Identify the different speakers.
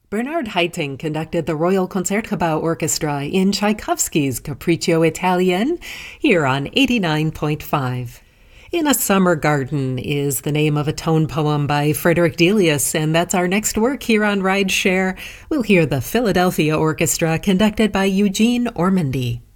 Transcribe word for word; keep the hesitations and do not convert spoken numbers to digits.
Speaker 1: Bernard Haitink conducted the Royal Concertgebouw Orchestra in Tchaikovsky's Capriccio Italien here on eighty-nine point five. In a Summer Garden is the name of a tone poem by Frederick Delius, and that's our next work here on Ride Share. We'll hear the Philadelphia Orchestra conducted by Eugene Ormandy.